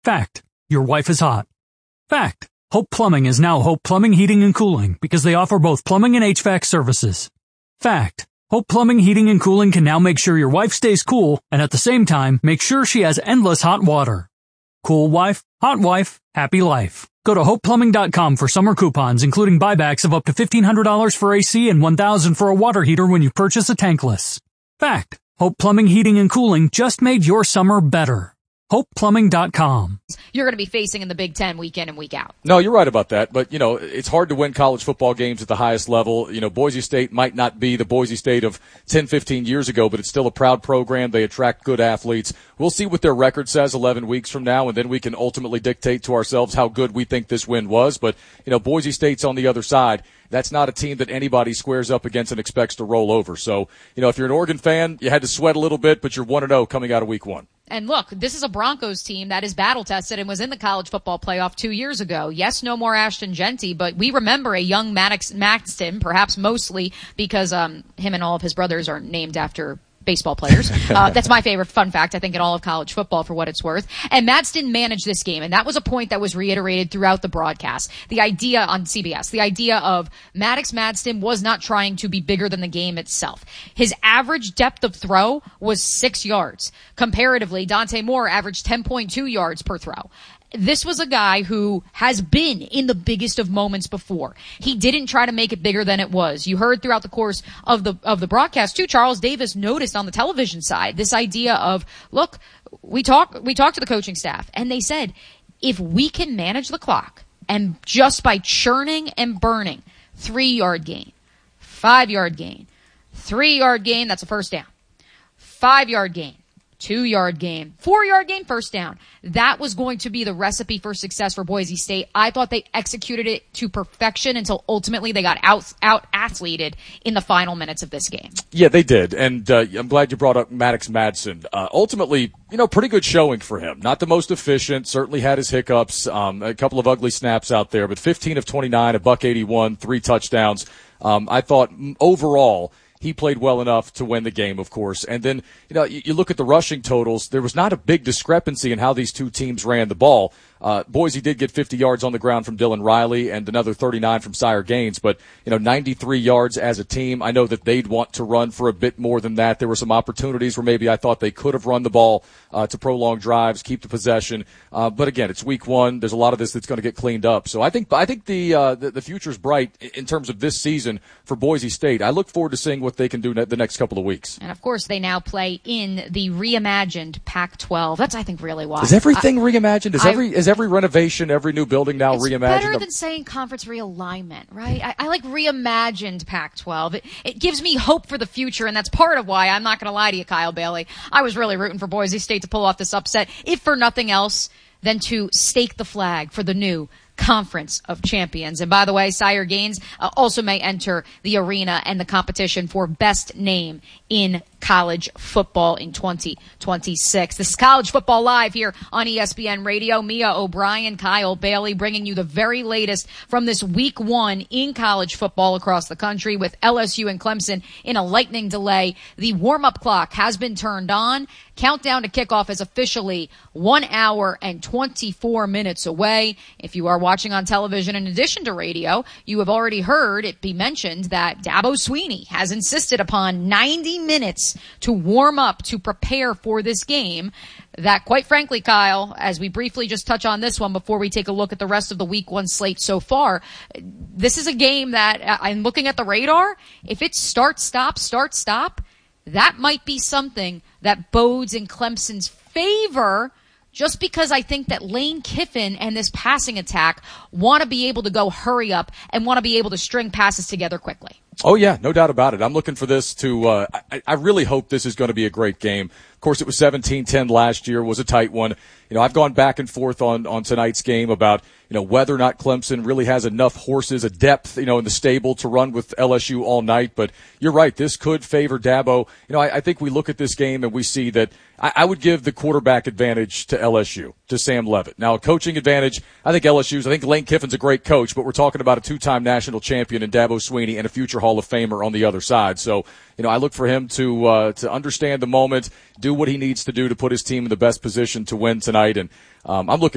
Fact. Your wife is hot. Fact. Hope Plumbing is now Hope Plumbing, Heating, and Cooling because they offer both plumbing and HVAC services. Fact. Hope Plumbing, Heating, and Cooling can now make sure your wife stays cool and at the same time make sure she has endless hot water. Cool wife, hot wife, happy life. Go to hopeplumbing.com for summer coupons, including buybacks of up to $1,500 for AC and $1,000 for a water heater when you purchase a tankless. Fact. Hope Plumbing, Heating, and Cooling just made your summer better. HopePlumbing.com. You're going to be facing in the Big Ten week in and week out. No, you're right about that. But, it's hard to win college football games at the highest level. Boise State might not be the Boise State of 10, 15 years ago, but it's still a proud program. They attract good athletes. We'll see what their record says 11 weeks from now, and then we can ultimately dictate to ourselves how good we think this win was. But, Boise State's on the other side. That's not a team that anybody squares up against and expects to roll over. So, if you're an Oregon fan, you had to sweat a little bit, but you're 1-0 coming out of week one. And look, this is a Broncos team that is battle-tested and was in the college football playoff 2 years ago. Yes, no more Ashton Genty, but we remember a young Maddox Maxton, perhaps mostly because him and all of his brothers are named after baseball players. That's my favorite fun fact, I think, in all of college football, for what it's worth. And Madsen managed this game, and that was a point that was reiterated throughout the broadcast. The idea on CBS, the idea of Maddox Madsen was not trying to be bigger than the game itself. His average depth of throw was 6 yards. Comparatively, Dante Moore averaged 10.2 yards per throw. This was a guy who has been in the biggest of moments before. He didn't try to make it bigger than it was. You heard throughout the course of the broadcast too, Charles Davis noticed on the television side this idea of, look, we talked to the coaching staff and they said, if we can manage the clock and just by churning and burning, 3-yard gain, 5-yard gain, 3-yard gain, that's a first down, 5-yard gain, 2-yard gain, 4-yard gain, first down. That was going to be the recipe for success for Boise State. I thought they executed it to perfection until ultimately they got out-athleted in the final minutes of this game. Yeah, they did. And I'm glad you brought up Maddox Madsen. Ultimately, pretty good showing for him. Not the most efficient, certainly had his hiccups, a couple of ugly snaps out there, but 15 of 29, $181, 3 touchdowns. I thought overall he played well enough to win the game, of course. And then, you look at the rushing totals. There was not a big discrepancy in how these two teams ran the ball. Boise did get 50 yards on the ground from Dylan Riley and another 39 from Sire Gaines, but 93 yards as a team. I know that they'd want to run for a bit more than that. There were some opportunities where maybe I thought they could have run the ball to prolong drives, keep the possession. But again, it's week one. There's a lot of this that's going to get cleaned up. So I think the future's bright in terms of this season for Boise State. I look forward to seeing what they can do the next couple of weeks. And of course, they now play in the reimagined Pac-12. That's, I think, really why. Is everything reimagined? Is every renovation, every new building now reimagined? It's better than saying conference realignment, right? I like reimagined Pac-12. It gives me hope for the future, and that's part of why, I'm not going to lie to you, Kyle Bailey, I was really rooting for Boise State to pull off this upset, if for nothing else than to stake the flag for the new Conference of Champions. And by the way, Sire Gaines also may enter the arena and the competition for best name in college football in 2026. This is College Football Live here on ESPN Radio. Mia O'Brien, Kyle Bailey, bringing you the very latest from this week one in college football across the country with LSU and Clemson in a lightning delay. The warm-up clock has been turned on. Countdown to kickoff is officially 1 hour and 24 minutes away. If you are watching on television in addition to radio, you have already heard it be mentioned that Dabo Swinney has insisted upon 90 minutes to warm up, to prepare for this game. That, quite frankly, Kyle, as we briefly just touch on this one before we take a look at the rest of the week one slate so far, this is a game that I'm looking at the radar. If it's start, stop, that might be something that bodes in Clemson's favor, just because I think that Lane Kiffin and this passing attack want to be able to go hurry up and want to be able to string passes together quickly. Oh, yeah, no doubt about it. I'm looking for this to I really hope this is going to be a great game. Of course, it was 17-10 last year, was a tight one. I've gone back and forth on tonight's game about, whether or not Clemson really has enough horses, a depth, in the stable to run with LSU all night. But you're right, this could favor Dabo. I think we look at this game and we see that I would give the quarterback advantage to LSU, to Sam Leavitt. Now, a coaching advantage, I think Lane Kiffin's a great coach, but we're talking about a 2-time national champion in Dabo Swinney and a future Hall of Famer on the other side. So, I look for him to understand the moment, do what he needs to do to put his team in the best position to win tonight. And I'm looking